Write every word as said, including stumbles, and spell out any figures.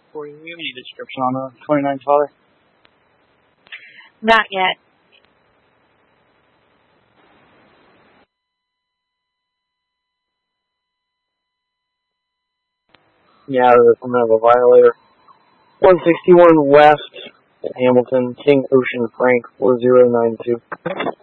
For you, we have any description on the twenty-nine father? Not yet. Yeah, there's some kind of a violator. one sixty-one West, Hamilton, King Ocean Frank, four zero nine two.